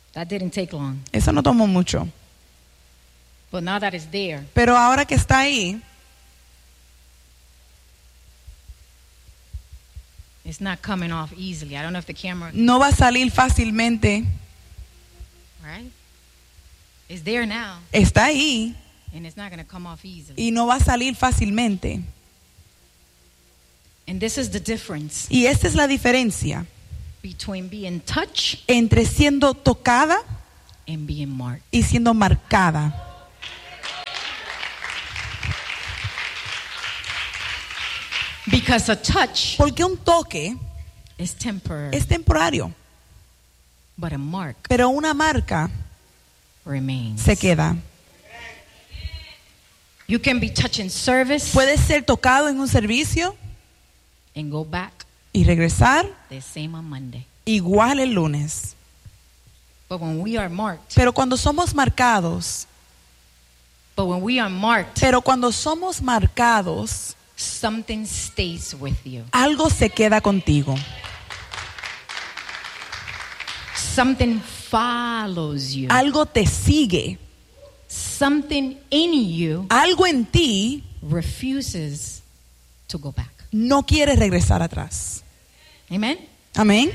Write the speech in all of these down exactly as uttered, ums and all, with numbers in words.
That didn't take long. Eso no tomó mucho. But now that it's there, Pero ahora que está ahí, it's not coming off easily. I don't know if the camera, no va a salir fácilmente. right? It's there now, Está ahí and it's not going to come off easily. y no va a salir fácilmente. And this is the difference Y esta es la diferencia between being touched entre siendo tocada and being marked. y siendo marcada. Because a touch Porque un toque is temporary, es temporario, but a mark pero una marca remains. se queda. You can be touching service Puedes ser tocado en un servicio and go back y regresar the same on Monday. igual el lunes. But when we are marked, Pero cuando somos marcados, but when we are marked, pero cuando somos marcados, something stays with you. algo se queda contigo. Something follows you. Algo te sigue. Something in you Algo en ti refuses to go back. no quiere regresar atrás. Amen? Amén.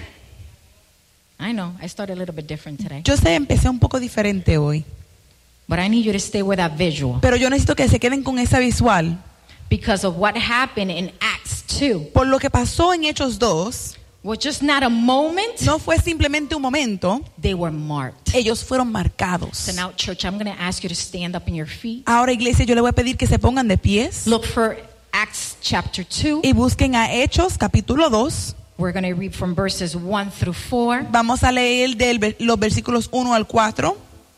I know, I started a little bit different today. Yo sé, empecé un poco diferente hoy, But I need you to stay with that visual. pero yo necesito que se queden con esa visual. Because of what happened in Acts two. Por lo que pasó en Hechos dos, Was just not a moment. no fue simplemente un momento, They were marked. ellos fueron marcados. So now, church, I'm going to ask you to stand up in your feet. Ahora, iglesia, yo le voy a pedir que se pongan de pies Look for Acts chapter two. y busquen a Hechos capítulo dos. We're going to read from verses one through four. Vamos a leer de los versículos uno al cuatro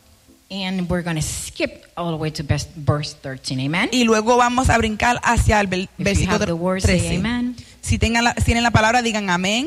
And we're going to skip all the way to best- verse thirteen. Amen? y luego vamos a brincar hacia el If ver- you versículo have the word, say trece. amen. Si tengan la, si tienen la palabra, digan amén.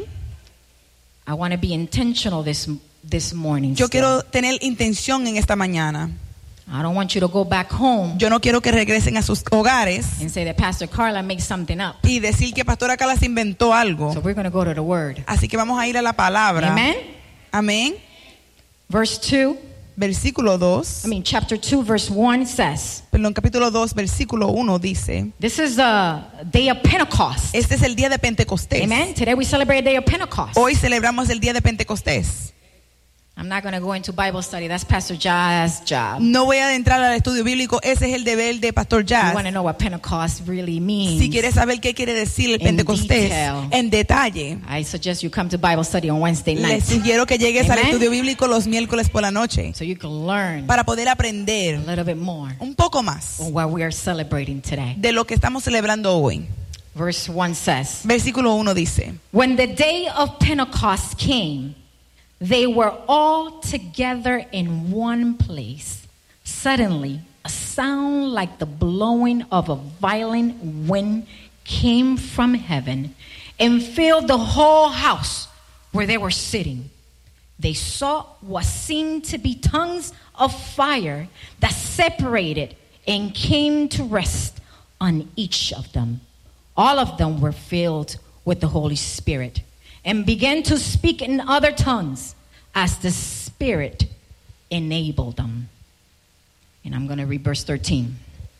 I want to be intentional this this morning. Yo still. quiero tener intención en esta mañana. I don't want you to go back home Yo no quiero que regresen a sus hogares and say that Pastor Carla makes something up. y decir que Pastora Carla se inventó algo. So we're going to go to the word. Así que vamos a ir a la palabra. Amen? Amén. Verse two, Versículo dos. I mean chapter two, verse one says, Perdón, capítulo dos, versículo uno dice: this is the day of Pentecost. este es el día de Pentecostés. Amen? Today we celebrate the day of Pentecost. Hoy celebramos el día de Pentecostés. I'm not going to go into Bible study. That's Pastor Jaz's job. No voy a adentrar al estudio bíblico. Ese es el deber de Pastor You Jazz. want to know what Pentecost really means? Si quieres saber qué quiere decir el In Pentecostés detail. en detalle, I suggest you come to Bible study on Wednesday les night sugiero que llegues al Amen. estudio bíblico los miércoles por la noche so you can learn para poder a aprender little bit more un poco más on what we are celebrating today. de lo que estamos celebrando hoy. Verse one says, Versículo uno dice: when the day of Pentecost came, they were all together in one place. Suddenly, a sound like the blowing of a violent wind came from heaven and filled the whole house where they were sitting. They saw what seemed to be tongues of fire that separated and came to rest on each of them. All of them were filled with the Holy Spirit and began to speak in other tongues as the Spirit enabled them. And I'm going to read verse thirteen.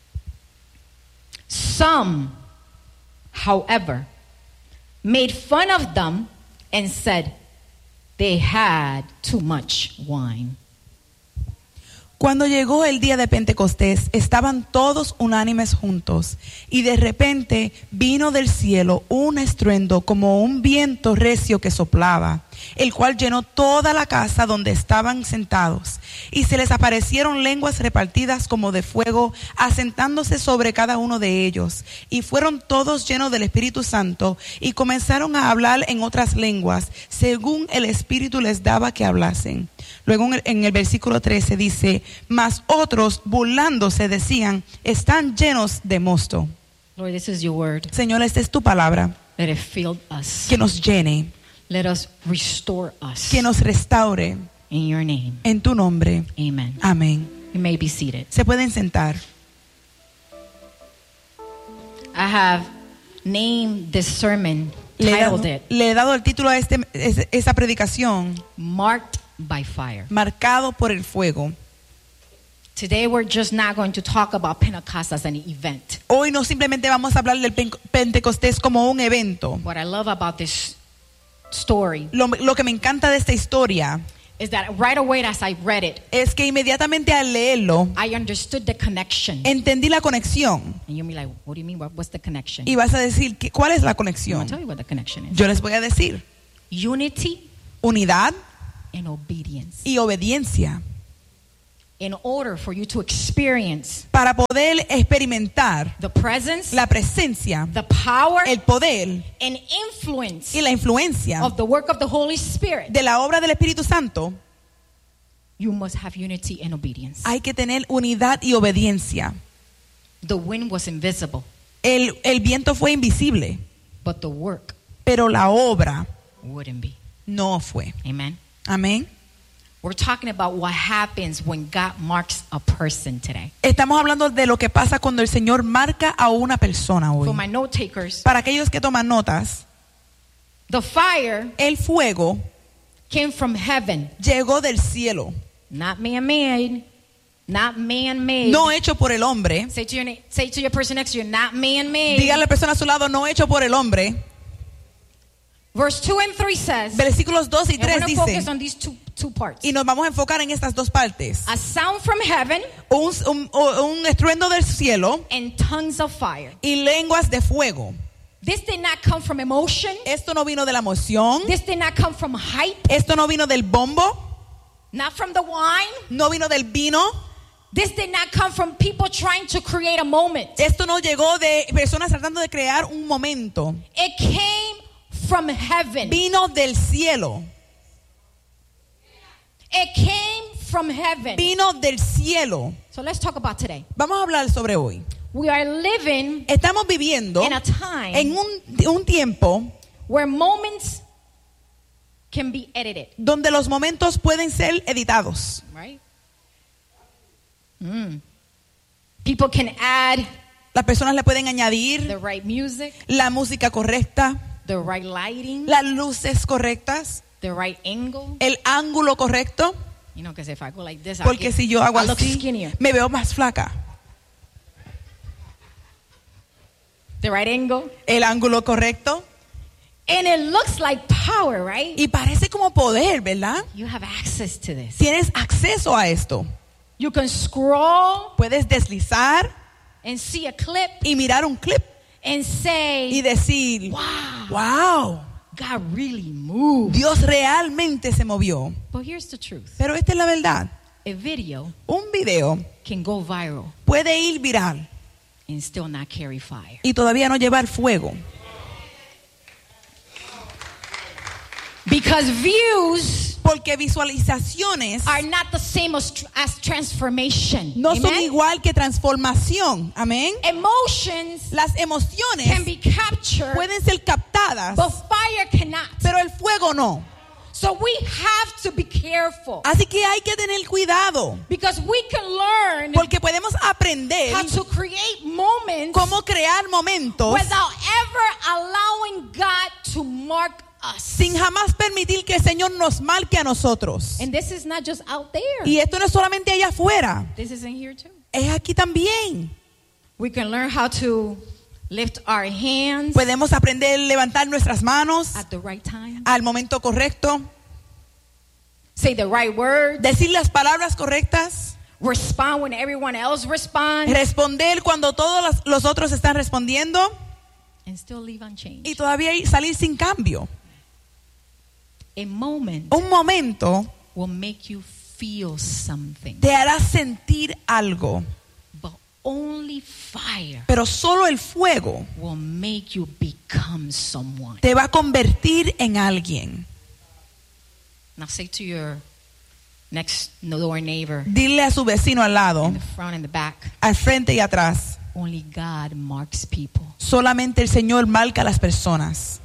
Some, however, made fun of them and said they had too much wine. Cuando llegó el día de Pentecostés, estaban todos unánimes juntos, y de repente vino del cielo un estruendo como un viento recio que soplaba, el cual llenó toda la casa donde estaban sentados, y se les aparecieron lenguas repartidas como de fuego, asentándose sobre cada uno de ellos, y fueron todos llenos del Espíritu Santo, y comenzaron a hablar en otras lenguas, según el Espíritu les daba que hablasen. Luego en el, en el versículo trece dice: mas otros burlándose decían, están llenos de mosto. Lord, this is your word. Señor, esta es tu palabra, Let it fill us. que nos llene, Let us restore us. que nos restaure, In your name. en tu nombre. Amen. Amén. You may be seated. Se pueden sentar. I have named this sermon, Le he, dado, titled it, le he dado el título a este, es- esa predicación, Marked by fire. marcado por el fuego. Today we're just not going to talk about Pentecost as an event. Hoy no simplemente vamos a hablar del Pen- Pentecostés como un evento. What I love about this story Lo, lo que me encanta de esta historia is that right away as I read it, es que inmediatamente al leerlo I understood the connection. entendí la conexión. And you'll be like, what do you mean? What, what's the connection? Y vas a decir, ¿qué- ¿cuál es la I'll conexión? tell you what the connection is. Yo les voy a decir, Unity unidad and obedience. y obediencia. In order for you to experience Para poder experimentar the presence, la presencia, the power, el poder and influence y la influencia of the work of the Holy Spirit, de la obra del Espíritu Santo, you must have unity and obedience. hay que tener unidad y obediencia. The wind was invisible, El, el viento fue invisible, but the work pero la obra wouldn't be. no fue. Amen. Amén. We're talking about what happens when God marks a person today. Estamos hablando de lo que pasa cuando el Señor marca a una persona hoy. For my note takers, Para aquellos que toman notas, the fire el fuego came from heaven, llegó del cielo, not man-made, not man-made. no hecho por el hombre. Say to your na- say to your person next to you, not man-made. Dígale a la persona a su lado, no hecho por el hombre. Verse two and three says, Versículos dos y and we're tres going to dice, focus on these two two parts. y nos vamos a enfocar en estas dos partes. A sound from heaven Un, un, un estruendo del cielo and tongues of fire. y lenguas de fuego. This did not come from emotion. Esto no vino de la emoción, This did not come from hype, esto no vino del bombo, not from the wine. no vino del vino, This did not come from people trying to create a moment. esto no llegó de personas tratando de crear un momento. It came from heaven. Vino del cielo, It came from heaven. vino del cielo. So let's talk about today. Vamos a hablar sobre hoy. We are living Estamos viviendo in a time en un, un tiempo where moments can be edited, donde los momentos pueden ser editados. right? Mm. People can add Las personas le pueden añadir the right music, la música correcta, the right lighting, las luces correctas, the right angle. el ángulo correcto, You know, because if I go like this, I'll porque get- si yo hago I look así, skinnier. me veo más flaca. The right angle. El ángulo correcto. And it looks like power, right? Y parece como poder, ¿verdad? You have access to this. Tienes acceso a esto. You can scroll Puedes deslizar and see a clip y mirar un clip and say, y decir, wow, wow, God really moved. Dios realmente se movió. But here's the truth. Pero esta es la verdad. A video Un video can go viral puede ir viral and still not carry fire. y todavía no llevar fuego. Because views Porque visualizaciones are not the same as, tr- as transformation. no son Amen? igual que transformación. Amén. Emotions Las can emociones be captured, pueden ser captadas, but fire cannot. pero el fuego no. So we have to be careful. Así que hay que tener cuidado. Because we can learn Porque podemos aprender how to create moments cómo crear momentos without ever allowing God to mark us. sin jamás permitir que el Señor nos marque a nosotros. And this is not just out there. Y esto no es solamente allá afuera, This is in here too. es aquí también. We can learn how to lift our hands Podemos aprender a levantar nuestras manos at the right time. al momento correcto, Say the right word. decir las palabras correctas, Respond when everyone else responds. responder cuando todos los, los otros están respondiendo And still leave unchanged. y todavía ir- salir sin cambio. A moment Un momento will make you feel something. te hará sentir algo, But only fire pero solo el fuego will make you become someone. te va a convertir en alguien. Now say to your next door neighbor, Dile a su vecino al lado, in the front and the back, al frente y atrás, only God marks people. solamente el Señor marca a las personas.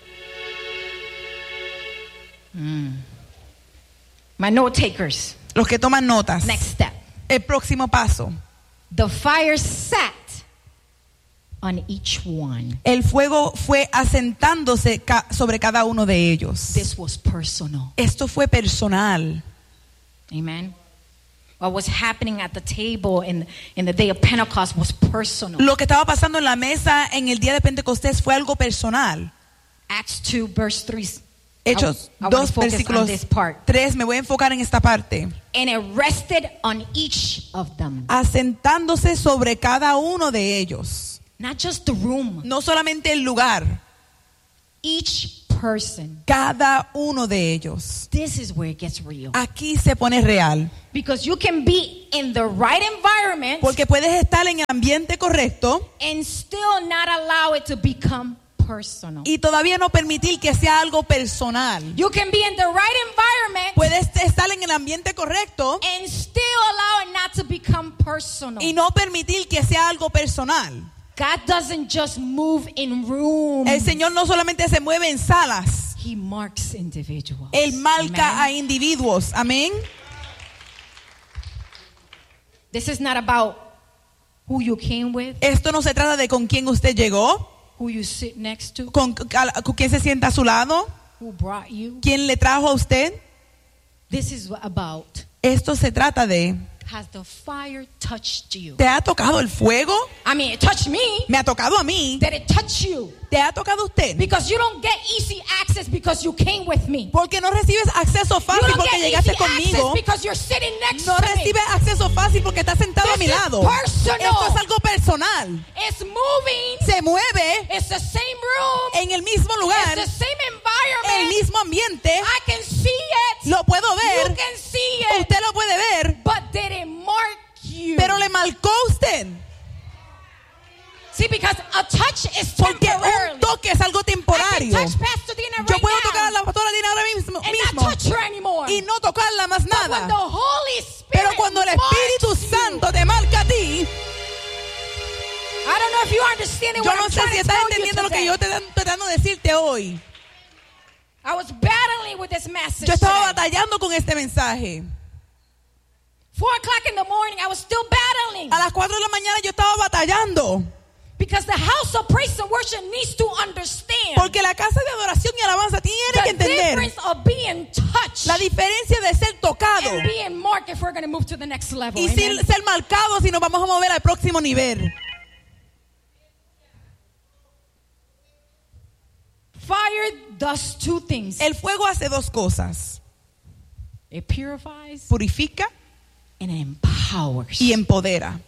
Mm. My note takers, Los que toman notas. next step. El próximo paso. The fire sat on each one. El fuego fue asentándose ca- sobre cada uno de ellos. This was personal. Esto fue personal. Amen. What was happening at the table in, in the day of Pentecost was personal. Lo que estaba pasando en la mesa en el día de Pentecostés fue algo personal. Acts two verse three. Hechos I, I dos focus on versículos this part. tres, me voy a enfocar en esta parte. And it rested on each of them. Asentándose sobre cada uno de ellos. Not just the room. No solamente el lugar, Each person. cada uno de ellos. This is where it gets real. Aquí se pone real. Because you can be in the right environment Porque puedes estar en el ambiente correcto and still not allow it to become personal. y todavía no permitir que sea algo personal. You can be in the right environment Puedes estar en el ambiente correcto and still allow it not to become personal. y no permitir que sea algo personal. God doesn't just move in rooms. El Señor no solamente se mueve en salas, He marks individuals. Él marca Amen. a individuos. Amén. This is not about who you came with, Esto no se trata de con quién usted llegó, who you sit next to, con, con quién se sienta a su lado, who brought you. quién le trajo a usted. This is about, Esto se trata de, has the fire touched you? ¿te ha tocado el fuego? I mean, it touched me. Me ha tocado a mí. Did it touch you? ¿Te ha tocado a usted? Because you don't get easy access because you came with me. Porque no recibes acceso You fácil don't porque get llegaste easy conmigo. access because you're sitting next No to me. recibes acceso fácil porque estás sentado a mi This is lado. personal. Esto es algo personal. It's moving. Se mueve It's the same room. en el mismo It's lugar, the same el environment. mismo ambiente. I can see it. Lo puedo You ver. can see it. Usted lo puede ver. But did it mark you? Pero le marcó a usted. See, because a touch is Porque temporary. un toque es algo I can temporario. touch Pastor Dina Yo right puedo now tocar a la pastora Dina ahora mismo, and mismo not touch her anymore. y no tocarla más But when the nada. Holy Spirit Pero cuando el Espíritu marks you, Santo te marca a ti, I don't know if you understanding yo what no I'm sé trying si to estás tell you entendiendo lo que today. yo te estoy tratando de decirte hoy. I was battling with this message Yo estaba today. batallando con este mensaje. Four o'clock in the morning, I was still battling. A las cuatro de la mañana yo estaba batallando. Because the house of praise and worship needs to understand Porque la casa de adoración y alabanza tiene que the entender difference of being touched la diferencia de ser tocado and being marked if we're going to move to the next level. y Amen? sin ser marcado si nos vamos a mover al próximo nivel. Fire does two things. El fuego hace dos cosas. It purifies Purifica and it empowers. y empodera.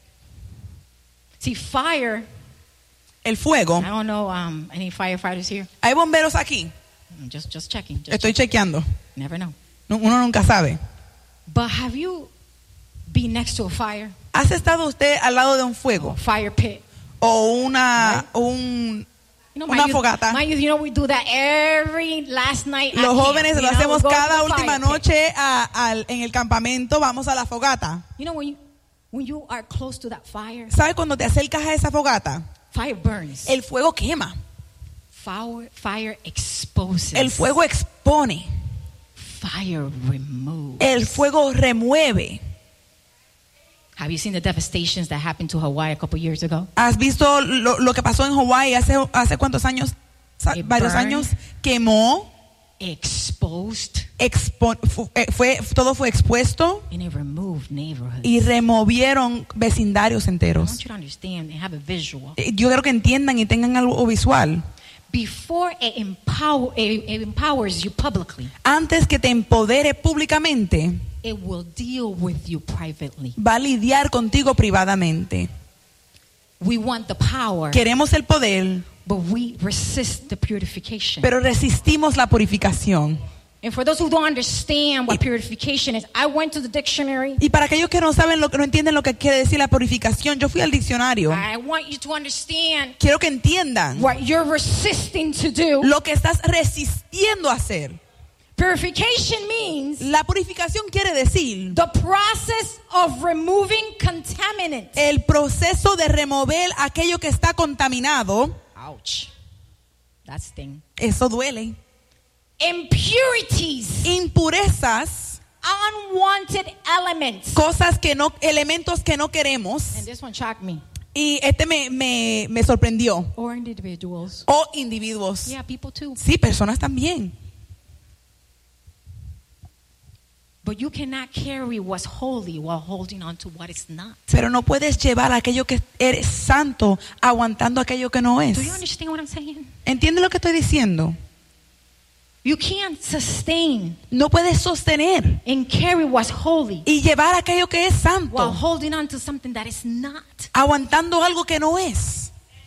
See, fire, El fuego. I don't know um, any firefighters here. Hay bomberos aquí. I'm just, just checking. Just Estoy chequeando. Never know. No- Uno nunca sabe. But have you been next to a fire? ¿Has estado usted al lado de un fuego Fire pit. o una o un You know, Una youth, fogata. my youth, you know, we do that every last night. at Los camp, jóvenes you lo know, hacemos we go to cada the última fire pit. noche a- al- en el campamento, vamos a la fogata. You know, when you, when you are close to that fire, ¿Sabes cuando te acercas a esa fogata? fire burns. El fuego quema. Fire, fire exposes. El fuego expone. Fire removes. El fuego remueve. Have you seen the devastations that happened to Hawaii a couple years ago? ¿Has visto lo, lo que pasó en Hawái hace, hace cuántos años? Sa- It Varios burned. años. Quemó. Exposed expo- fu- eh, fue, todo fue expuesto and it removed neighborhoods. y removieron vecindarios I enteros. want you to understand and have a visual. Eh, Yo quiero que entiendan y tengan algo visual. Before it, empower, it, it empowers you publicly, Antes que te empodere públicamente, it will deal with you privately. va a lidiar contigo privadamente. We want the power, Queremos el poder, but we resist the purification. pero resistimos la purificación. And for those who don't understand what purification is, I went to the dictionary. Y para aquellos que no saben lo que no entienden lo que quiere decir la purificación, yo fui al diccionario. I want you to understand Quiero que entiendan what you're resisting to do. lo que estás resistiendo a hacer. Purification means La purificación quiere decir the process of removing contaminants. el proceso de remover aquello que está contaminado. Ouch. That sting. Eso duele. Impurities. Impurezas, Unwanted elements. cosas que no, elementos que no queremos. And this one shocked me. Y este me, me, me sorprendió. Or individuals. O individuos. Yeah, people too. Sí, personas también. But you cannot carry what's holy while holding on to what is not. Pero no puedes llevar aquello que eres santo aguantando aquello que no es. Do you understand what I'm saying? ¿Entiendes lo que estoy diciendo? You can't sustain No puedes sostener and carry what's holy y llevar aquello que es while santo holding on to something that is not. aguantando algo que no es.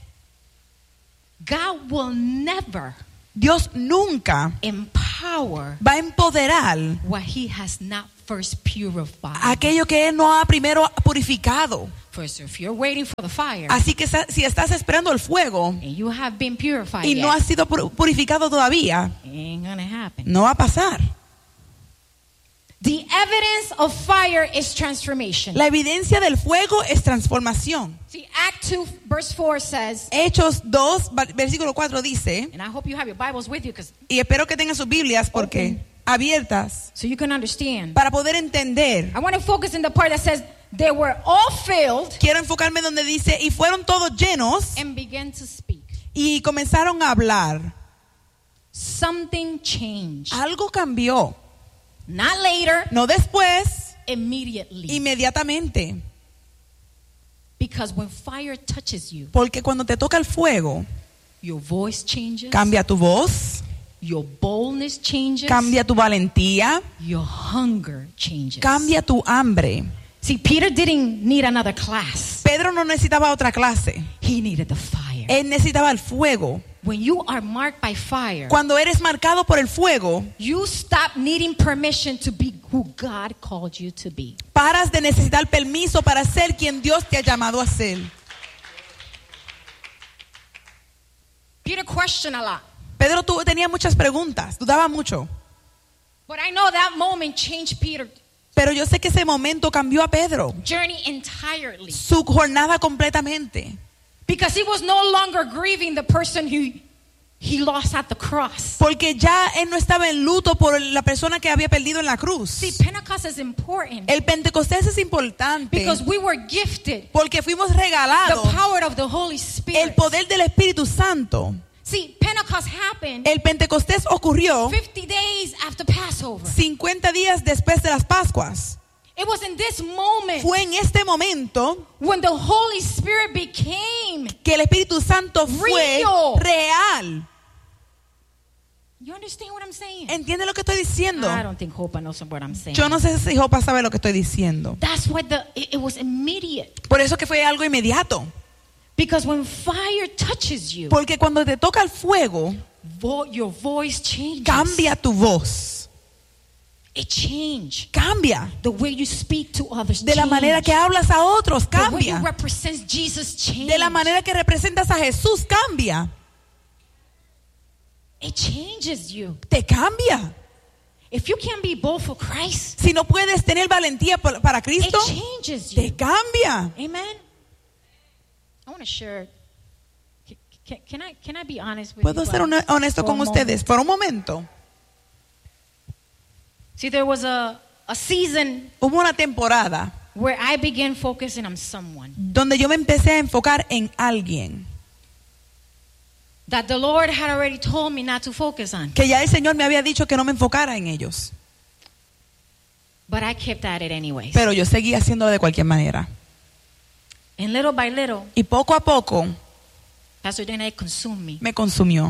God will never Dios nunca empower va a empoderar what he has not first purified. aquello que Él no ha primero purificado. First, if you're waiting for the fire Así que sa- si estás esperando el fuego and you have been purified y no yet, has sido pur- purificado todavía, it ain't gonna happen. no va a pasar. The evidence of fire is transformation. La evidencia del fuego es transformación. See, Act two, verse four says, Hechos dos, va- versículo cuatro dice, and I hope you have your Bibles with you, because y espero que tengan sus Biblias porque Open. abiertas so you can understand. para poder entender. I want to focus in the part that says they were all filled Quiero enfocarme donde dice, y fueron todos llenos and began to speak. y comenzaron a hablar. Something changed. Algo cambió, Not later, no después, immediately. inmediatamente. Because when fire touches you, Porque cuando te toca el fuego, your voice changes, cambia tu voz, your boldness changes, cambia tu valentía, your hunger changes. cambia tu hambre. See, Peter didn't need another class. Pedro no necesitaba otra clase, He needed the fire. él necesitaba el fuego. When you are marked by fire, Cuando eres marcado por el fuego, you stop needing permission to be who God called you to be. paras de necesitar permiso para ser quien Dios te ha llamado a ser. Peter questioned a lot, Pedro tuvo, tenía muchas preguntas, dudaba mucho. but I know that moment changed Peter's Pero yo sé que ese momento cambió a Pedro, journey entirely. su jornada completamente. Because he was no longer grieving the person who he lost at the cross. Porque ya él no estaba en luto por la persona que había perdido en la cruz. See, Pentecost is important El Pentecostés es importante because we were gifted porque fuimos the regalados power of the Holy el Spirit. poder del Espíritu Santo. See, Pentecost happened El Pentecostés ocurrió fifty days after Passover. cincuenta días después de las Pascuas. It was in this moment Fue en este momento when the Holy Spirit became. que el Espíritu Santo fue Real. real. You understand what I'm saying? ¿Entiende lo que estoy diciendo? I don't think Hope knows what I'm saying. Yo no sé si Jopa sabe lo que estoy diciendo. That's what the it, it was immediate. Por eso que fue algo inmediato. Because when fire touches you, Porque cuando te toca el fuego, vo- your voice changes. cambia tu voz. It changed. Cambia. The way you speak to others De la change. manera que hablas a otros, The way you cambia. represent Jesus change. De la manera que representas a Jesús, cambia. It changes you. Te cambia. If you can't be bold for Christ, Si no puedes tener valentía por- para it Cristo, changes te you. cambia. Amen. I want to share. Can, can, can I can I be honest with Puedo you? ser hone- honesto for a con ustedes por un momento. moment? See, there was a a season Hubo una temporada where I began focusing on someone donde yo me empecé a enfocar en alguien that the Lord had already told me not to focus on, que ya el Señor me había dicho que no me enfocara en ellos. but I kept at it anyways. Pero yo seguía haciéndolo de cualquier manera. And little by little, Y poco a poco Pastor Dana, it consumed me. me consumió.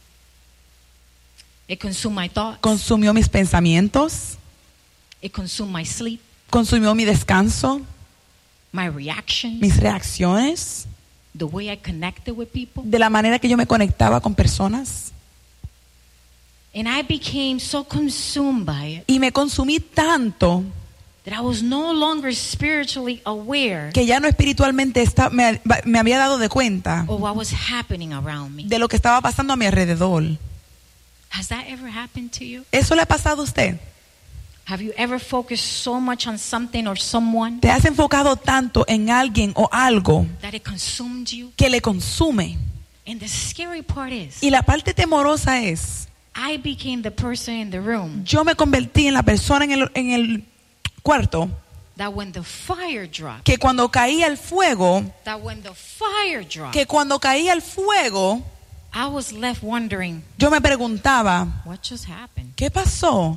It consumed my thoughts. Consumió mis pensamientos, It consumed my sleep, consumió mi descanso, my reactions, mis reacciones, the way I connected with people. de la manera que yo me conectaba con personas. And I became so consumed by it Y me consumí tanto that I was no longer spiritually aware que ya no espiritualmente está- me, me había dado de cuenta of what was happening around me. de lo que estaba pasando a mi alrededor. Has that ever happened to you? ¿Eso le ha pasado a usted? Have you ever focused so much on something or someone ¿Te has enfocado tanto en alguien o algo that it consumed you? que le consume? And the scary part is, Y la parte temorosa es, I became the person in the room yo me convertí en la persona en el, en el cuarto that when the fire dropped, que cuando caía el fuego, that when the fire dropped, que cuando caía el fuego, I was left wondering, yo me preguntaba, what just happened? ¿qué pasó?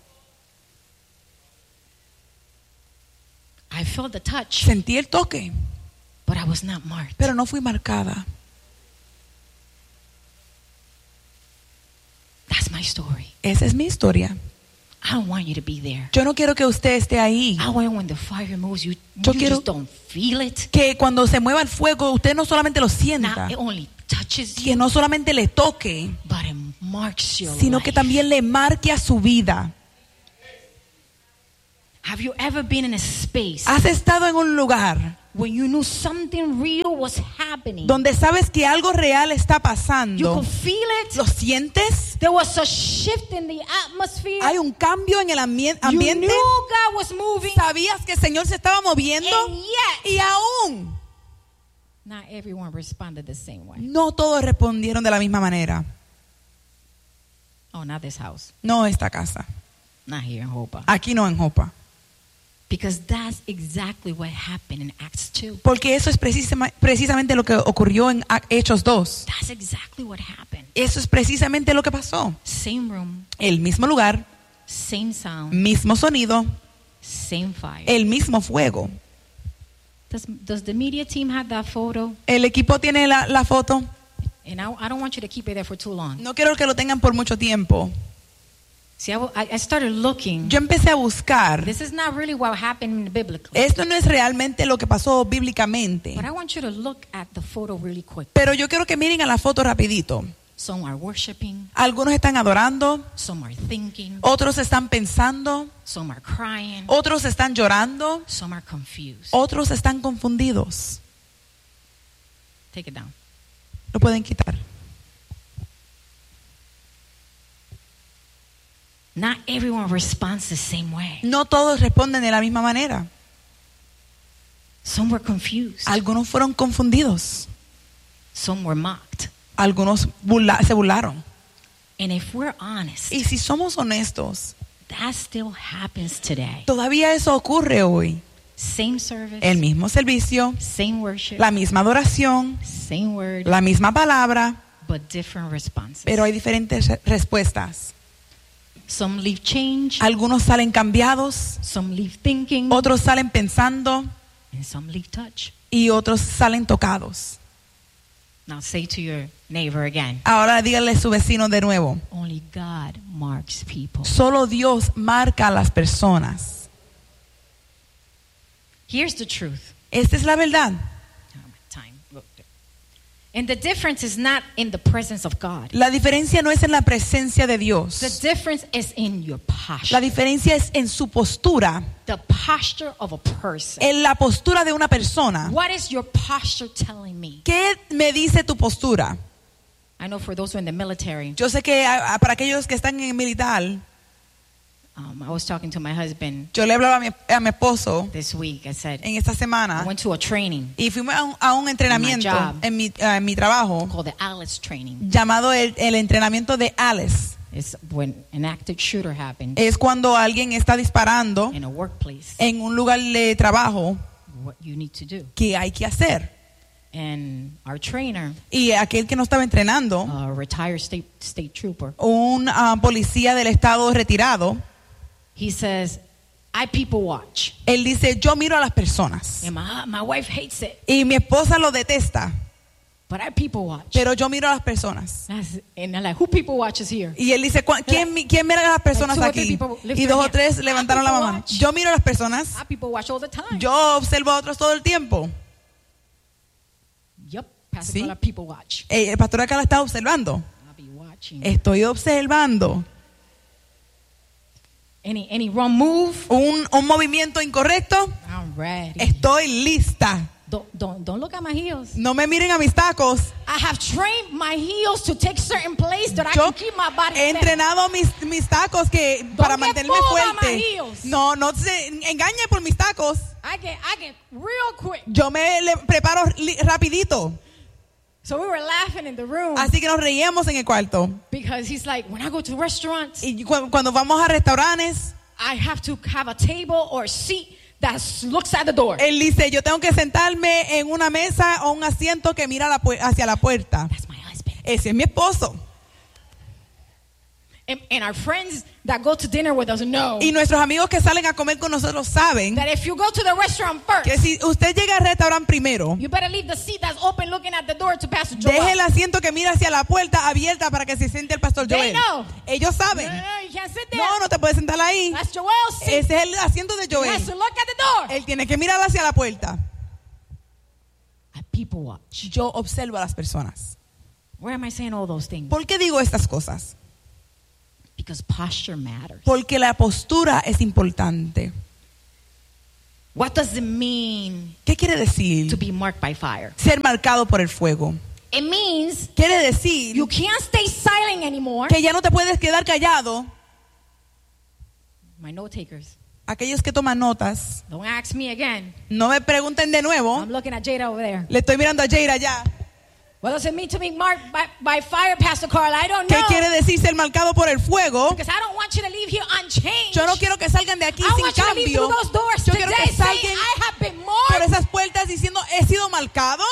I felt the touch, Sentí el toque, but I was not marked. pero no fui marcada. That's my story. Esa es mi historia. I don't want you to be there. Yo no quiero que usted esté ahí. I want when the fire moves, you, Yo you quiero- just don't feel it. Que cuando se mueva el fuego, usted no solamente lo sienta, Now it only touches que you, no solamente le toque, but it marks your sino que life. también le marque a su vida. Have you ever been in a space ¿Has estado en un lugar when you knew something real was happening? donde sabes que algo real está You pasando? could feel it. ¿Lo sientes? There was a shift in the atmosphere. Hay un cambio en el ambien- You ambiente. knew God was moving. ¿Sabías que el Señor se estaba moviendo? And yet, Y aún not everyone responded the same way. no todos respondieron de la misma manera. Oh, not this house. No esta casa. Not here in Hopa. Aquí no en Jopa. Because that's exactly what happened in Acts two. Porque eso es precisama- precisamente lo que ocurrió en Ac- Hechos dos. That's exactly what happened. Eso es precisamente lo que pasó. Same room, El mismo lugar, same sound, mismo sonido, same fire. el mismo fuego. Does, does the media team have that photo? El equipo tiene la, la foto. And I, I don't want you to keep it there for too long. No quiero que lo tengan por mucho tiempo. See, I, w- I- I started looking. Yo empecé a buscar. This is not really what happened biblically. Esto no es realmente lo que pasó bíblicamente. But I want you to look at the photo really quick. Pero yo quiero que miren a la foto rapidito. Some are worshiping, Algunos están adorando, some are thinking, otros están pensando, some are crying, otros están llorando, some are confused. otros están confundidos. Take it down. Lo pueden quitar. Not everyone responds the same way. No todos responden de la misma manera. Some were confused. Algunos fueron confundidos. Some were mocked. Algunos burla- se burlaron. And if we're honest, Y si somos honestos, that still happens today. todavía eso ocurre hoy. Same service, El mismo servicio, same worship, la misma adoración, same word, la misma palabra, but different responses. pero hay diferentes re- respuestas. Some leave change, Algunos salen cambiados, some leave thinking, otros salen pensando and some leave touch. y otros salen tocados. Now say to your neighbor again, Ahora dígale a su vecino de nuevo. only God marks people. Solo Dios marca a las personas. Here's the truth. Esta es la verdad. Oh, my time. Look. And the difference is not in the presence of God. La diferencia no es en la presencia de The Dios. difference is in your La posture. diferencia es en su postura, The posture of a person. en la postura de una persona. What is your posture telling me? ¿Qué me dice tu postura? I know for those who are in the military, Yo sé que a- a- para aquellos que están en el militar, um, I was talking to my husband yo le hablaba a mi, a mi esposo this week. I said, en esta I semana went to a training y fuimos a un, a un entrenamiento My job. en mi, eh, en mi trabajo called the Alice Training. llamado el, el entrenamiento de Alice. It's when an active shooter happens Es cuando alguien está disparando in a workplace, en un lugar de trabajo, what you need to do. ¿qué hay que hacer? And our trainer, Y aquel que nos estaba entrenando, a retired state state trooper, un ah, policía del estado retirado, he says, I people watch. él dice, yo miro a las personas. And my, my wife hates it, Y mi esposa lo detesta, but I people watch. pero yo miro a las personas. That's- And I'm like, who people watches here? Y él dice, "¿Cuá- ¿quién, mi- quién mira a las personas Like two or three aquí? people lift Y their dos o hand. tres levantaron la people mano. watch. Yo miro a las personas, I people watch all the time. yo observo a otros todo el tiempo. Yep, Pastor Sí. Carla, people watch. Eh, El pastor acá la está observando. I'll be watching. Estoy observando. Any any wrong move? Un, un movimiento incorrecto, I'm ready. estoy lista. Don't, don't, don't look at my heels. No me miren a mis tacos. I have trained my heels to take certain place that I Yo can keep my body he set. entrenado mis, mis tacos que para get mantenerme fooled by my fuerte. heels. No, no se engañe por mis tacos. I get I get real quick. Yo me le preparo li- rapidito. So we were laughing in the room Así que nos reíamos en el cuarto. because he's like, when I go to restaurants, Y cu- cuando vamos a restaurantes, I have to have a table or a seat that looks at the door. Él dice, yo tengo que sentarme en una mesa o un asiento que mira la pu- hacia la puerta. That's my husband. Ese es mi esposo. And, and our friends that go to dinner with us know Y nuestros amigos que salen a comer con nosotros saben that if you go to the restaurant first, que si usted llega al restaurante primero, you better leave the seat that's open looking at the door to Pastor deje Joel. el asiento que mira hacia la puerta abierta para que se siente el pastor They Joel. know. Ellos No, saben. no, no, you can't sit there. No, no te puedes sentar ahí. That's Joel's seat. Ese es el asiento de He has Joel. to look at the door. Él tiene que mirar hacia la puerta. I people watch. Yo observo a las personas. Why am I saying all those things? ¿Por qué digo estas cosas? Because posture matters. Porque la postura es importante. What does it mean ¿Qué quiere to decir be marked by fire? ser marcado por el fuego? It means Quiere decir you can't stay silent anymore. que ya no te puedes quedar callado. My note takers, Aquellos que toman notas, don't ask me again. no me pregunten de nuevo. I'm looking at Jada over there. Le estoy mirando a Jaira allá. What does it mean to be marked by, by fire, Pastor Carl? I don't ¿Qué know. quiere decir ser marcado por el fuego? Because I don't want you to leave here unchanged. Yo no quiero que salgan de aquí I sin want you to leave cambio. through those doors Yo quiero today que saying, salgan I have been por marked. esas puertas diciendo, he sido marcado.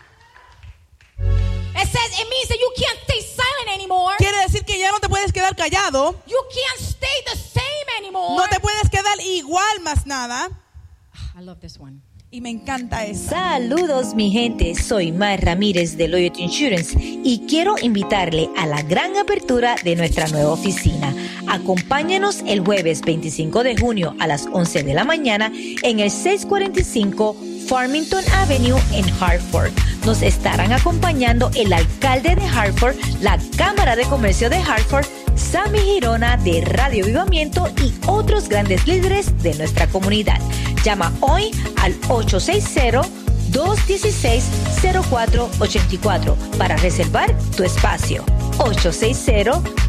It says it means that you can't stay silent anymore. Quiere decir que ya no te puedes quedar callado. You can't stay the same anymore. No te puedes quedar igual más nada. I love this one. Y me encanta eso. Saludos mi gente, soy Mar Ramírez de Loyalty Insurance y quiero invitarle a la gran apertura de nuestra nueva oficina. Acompáñanos el jueves veinticinco de junio a las once de la mañana en el seiscientos cuarenta y cinco Farmington Avenue en Hartford. Nos estarán acompañando el alcalde de Hartford, la Cámara de Comercio de Hartford, Sammy Girona de Radio Avivamiento y otros grandes líderes de nuestra comunidad. Llama hoy al ocho seis cero, dos uno seis, cero cuatro ocho cuatro para reservar tu espacio. ocho seis cero,